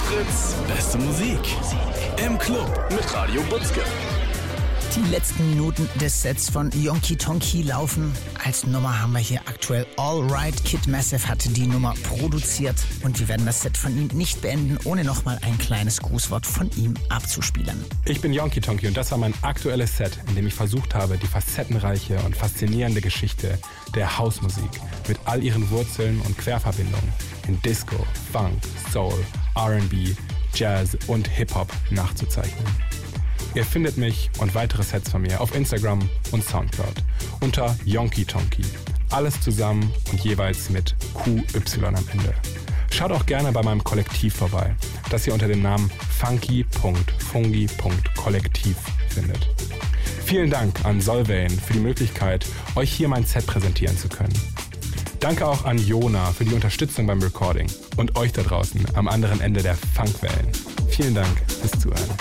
Fritz, beste Musik im Club mit Radio Butzke. Die letzten Minuten des Sets von Yonky Tonky laufen. Als Nummer haben wir hier aktuell All Right. Kid Massive hatte die Nummer produziert und wir werden das Set von ihm nicht beenden, ohne nochmal ein kleines Grußwort von ihm abzuspielen. Ich bin Yonky Tonky und das war mein aktuelles Set, in dem ich versucht habe, die facettenreiche und faszinierende Geschichte der Hausmusik mit all ihren Wurzeln und Querverbindungen in Disco, Funk, Soul, R&B, Jazz und Hip-Hop nachzuzeichnen. Ihr findet mich und weitere Sets von mir auf Instagram und Soundcloud unter Yonky Tonky. Alles zusammen und jeweils mit QY am Ende. Schaut auch gerne bei meinem Kollektiv vorbei, das ihr unter dem Namen funky.fungi.kollektiv findet. Vielen Dank an Solveig für die Möglichkeit, euch hier mein Set präsentieren zu können. Danke auch an Jona für die Unterstützung beim Recording und euch da draußen am anderen Ende der Funkwellen. Vielen Dank fürs Zuhören.